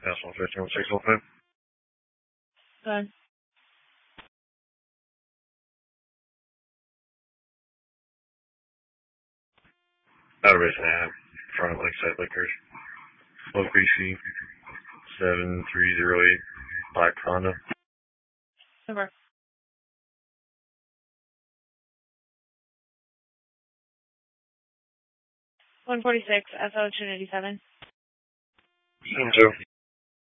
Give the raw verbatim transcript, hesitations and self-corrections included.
S one fifteen one six one five. Go ahead. Database nav, front of Lakeside Liquors. Low B C seven three zero eight, Black Honda. Number. one forty-six, S O two ninety-seven. Seven two.